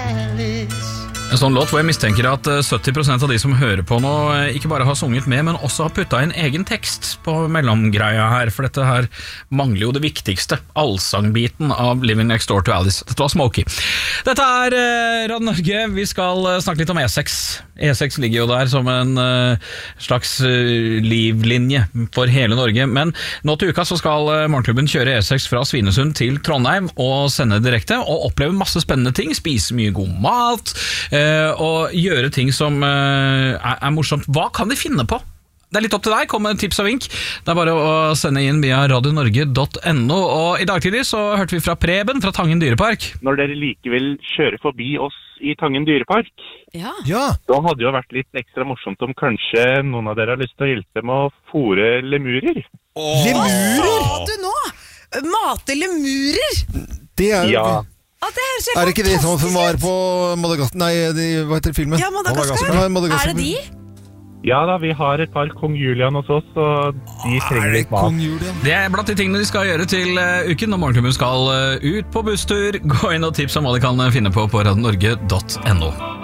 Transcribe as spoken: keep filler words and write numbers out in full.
Alice. En sånn låt hvor jeg mistenker at sytti prosent av de som hører på nå ikke bare har sunget med, men også har puttet inn egen tekst på mellomgreia her, for dette her mangler jo det viktigste, allsangbiten av Living Next Door to Alice. Dette var Smokey. Dette er uh, Radio Norge. Vi skal uh, snakke litt om E seks. E seks ligger jo der som en uh, slags uh, livlinje for hele Norge, men nå til uka så skal uh, Morgenklubben kjøre E seks fra Svinesund til Trondheim og sende direkte, og oppleve masse spennende ting, spise mye god mat, og gjøre ting som er, er morsomt. Hva kan de finne på? Det er litt opp til deg, kom med tips og vink. Det er bare å sende inn via radio norge punktum no. Og i dag tidlig så hørte vi fra Preben fra Tangen dyrepark. Når dere likevel kjører forbi oss i Tangen dyrepark, ja. Ja. da hadde det jo vært litt ekstra morsomt om kanskje noen av dere har lyst til å hjelpe med å fôre lemurer. Åh. Lemurer? Hva sa du nå? Mate lemurer? Det er jo... Ja. Ah, det er, Er det ikke det som var på Madagaskar? Nei, de, hva heter filmen? Ja, Madagaskar. Ja, Madagaskar. Er det de? Ja da, vi har et par Kong Julian hos oss, og de trenger Er det litt mat. Kong Julian? Det er blant de tingene de skal gjøre til uh, uken når Morgenklubben skal uh, ut på busstur. Gå inn og tips om hva de kan finne på på radio norge punktum no.